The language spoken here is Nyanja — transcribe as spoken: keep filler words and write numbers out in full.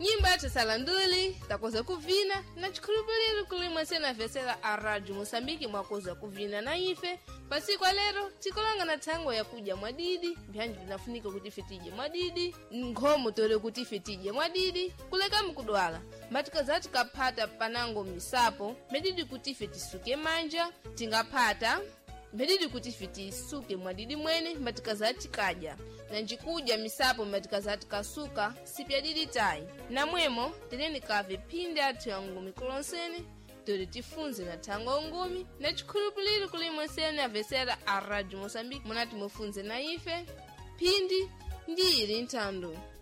nyimba yatasala nduli takoza kuvina na chikhulupiliro kulimwe sena vesela a Radio Mosambiki mwakoza kuvina na ife pasiku lero tikolanga na tango ya kuja mwadidi byanji binafunika kuti fetije mwadidi nkhomo tole kuti fetije mwadidi kuleka mkudwala matika zati kapata panango misapo medidi kuti fetisuke manja tingapata medidi kuti fetisuke mwadidi mwene matika zati kaja na njikuja misapo matika zati kasuka sipya didi tai na mwemo teneni kave pinde atu ya ngumi kulonsene tole tifunze na tango ngumi na chikhulupiliro kulimwe sena vesera a Radio Mosambiki munati mufunze na ife pindi ndiri ntando.